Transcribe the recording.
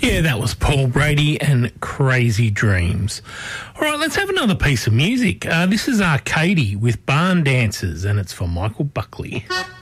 Yeah, that was Paul Brady and Crazy Dreams. All right, let's have another piece of music. This is Arcady with Barn Dancers, and it's for Michael Buckley.